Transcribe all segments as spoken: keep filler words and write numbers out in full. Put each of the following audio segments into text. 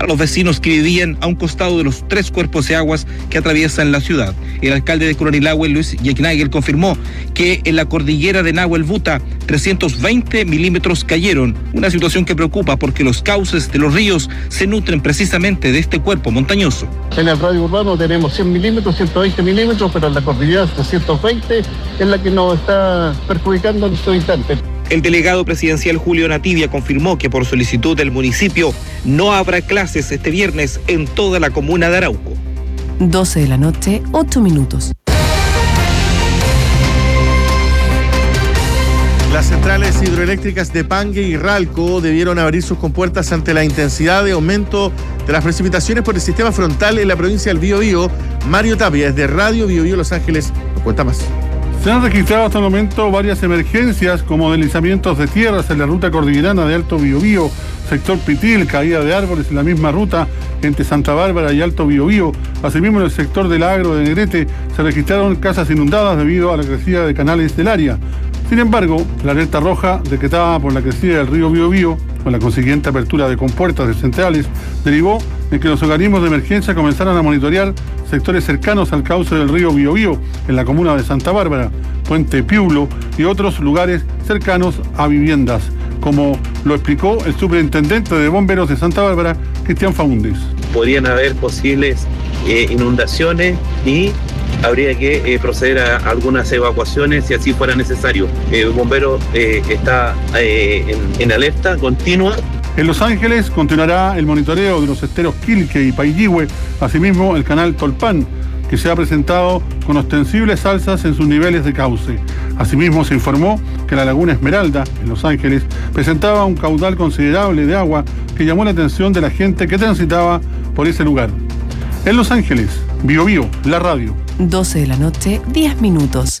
para los vecinos que vivían a un costado de los tres cuerpos de aguas que atraviesan la ciudad. El alcalde de Curanilahue, Luis Yecknagel, confirmó que en la cordillera de Nahuel Buta trescientos veinte milímetros cayeron, una situación que preocupa porque los cauces de los ríos se nutren precisamente de este cuerpo montañoso. En el radio urbano tenemos cien milímetros, ciento veinte milímetros, pero en la cordillera trescientos veinte es la que nos está perjudicando en estos instantes. El delegado presidencial Julio Nativia confirmó que por solicitud del municipio no habrá clases este viernes en toda la comuna de Arauco. doce de la noche, ocho minutos. Las centrales hidroeléctricas de Pangue y Ralco debieron abrir sus compuertas ante la intensidad de aumento de las precipitaciones por el sistema frontal en la provincia del Biobío. Mario Tapia, desde Radio Biobío Los Ángeles, nos cuenta más. Se han registrado hasta el momento varias emergencias como deslizamientos de tierras en la ruta cordillerana de Alto Biobío, sector Pitil, caída de árboles en la misma ruta entre Santa Bárbara y Alto Biobío. Asimismo, en el sector del Agro de Negrete se registraron casas inundadas debido a la crecida de canales del área. Sin embargo, la alerta roja decretada por la crecida del río Biobío, con la consiguiente apertura de compuertas de centrales, derivó en que los organismos de emergencia comenzaran a monitorear sectores cercanos al cauce del río Biobío, en la comuna de Santa Bárbara, Puente Piulo y otros lugares cercanos a viviendas, como lo explicó el superintendente de bomberos de Santa Bárbara, Cristian Faúndez. Podrían haber posibles eh, inundaciones y habría que eh, proceder a algunas evacuaciones si así fuera necesario. El bombero eh, está eh, en, en alerta continua. En Los Ángeles continuará el monitoreo de los esteros Quilque y Paillihue, asimismo el canal Tolpán, que se ha presentado con ostensibles alzas en sus niveles de cauce. Asimismo se informó que la laguna Esmeralda, en Los Ángeles, presentaba un caudal considerable de agua que llamó la atención de la gente que transitaba por ese lugar. En Los Ángeles, Biobío, la radio. doce de la noche, diez minutos.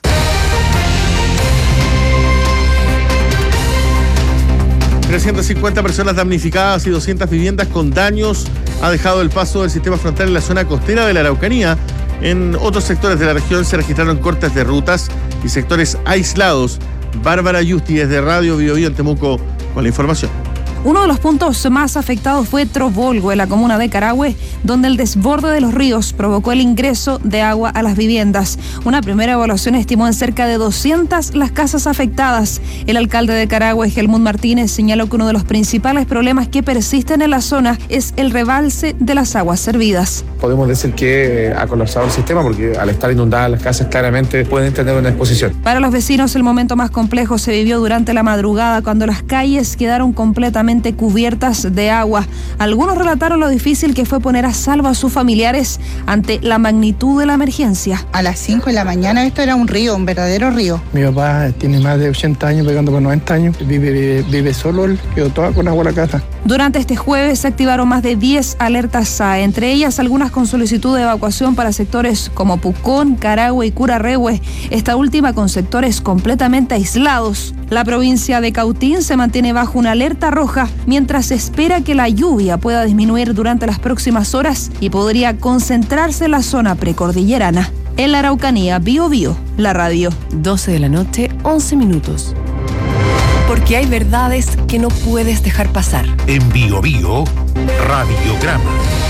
trescientas cincuenta personas damnificadas y doscientas viviendas con daños ha dejado el paso del sistema frontal en la zona costera de la Araucanía. En otros sectores de la región se registraron cortes de rutas y sectores aislados. Bárbara Yusti, desde Radio Biobío en Temuco, con la información. Uno de los puntos más afectados fue Trovolgo, en la comuna de Carahue, donde el desborde de los ríos provocó el ingreso de agua a las viviendas. Una primera evaluación estimó en cerca de doscientas las casas afectadas. El alcalde de Carahue, Helmut Martínez, señaló que uno de los principales problemas que persisten en la zona es el rebalse de las aguas servidas. Podemos decir que ha colapsado el sistema porque al estar inundadas las casas claramente pueden tener una exposición. Para los vecinos, el momento más complejo se vivió durante la madrugada, cuando las calles quedaron completamente cubiertas de agua. Algunos relataron lo difícil que fue poner a salvo a sus familiares ante la magnitud de la emergencia. A las cinco de la mañana esto era un río, un verdadero río. Mi papá tiene más de ochenta años, pegando por noventa años, vive, vive solo, él quedó toda con agua en la casa. Durante este jueves se activaron más de diez alertas S A E, entre ellas algunas con solicitud de evacuación para sectores como Pucón, Carahue y Curarrehue, esta última con sectores completamente aislados. La provincia de Cautín se mantiene bajo una alerta roja, mientras se espera que la lluvia pueda disminuir durante las próximas horas y podría concentrarse en la zona precordillerana. En la Araucanía, Biobío, la radio. doce de la noche, once minutos. Porque hay verdades que no puedes dejar pasar. En Biobío, Radiograma.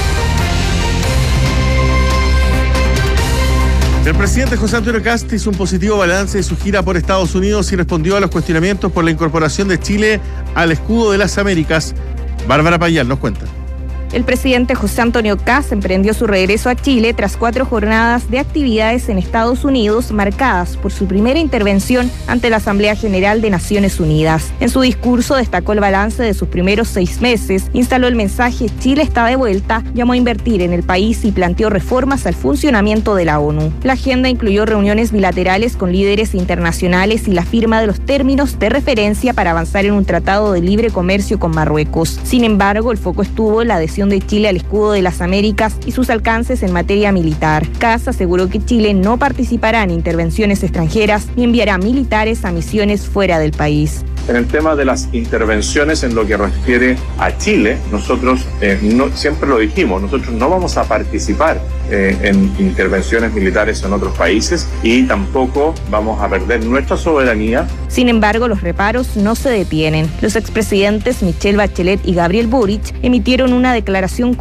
El presidente José Antonio Kast hizo un positivo balance de su gira por Estados Unidos y respondió a los cuestionamientos por la incorporación de Chile al escudo de las Américas. Bárbara Payal nos cuenta. El presidente José Antonio Kast emprendió su regreso a Chile tras cuatro jornadas de actividades en Estados Unidos marcadas por su primera intervención ante la Asamblea General de Naciones Unidas. En su discurso destacó el balance de sus primeros seis meses, instaló el mensaje Chile está de vuelta, llamó a invertir en el país y planteó reformas al funcionamiento de la ONU. La agenda incluyó reuniones bilaterales con líderes internacionales y la firma de los términos de referencia para avanzar en un tratado de libre comercio con Marruecos. Sin embargo, el foco estuvo en la adhesión de Chile al escudo de las Américas y sus alcances en materia militar. Kast aseguró que Chile no participará en intervenciones extranjeras ni enviará militares a misiones fuera del país. En el tema de las intervenciones en lo que refiere a Chile, nosotros eh, no, siempre lo dijimos, nosotros no vamos a participar eh, en intervenciones militares en otros países y tampoco vamos a perder nuestra soberanía. Sin embargo, los reparos no se detienen. Los expresidentes Michelle Bachelet y Gabriel Boric emitieron una declaración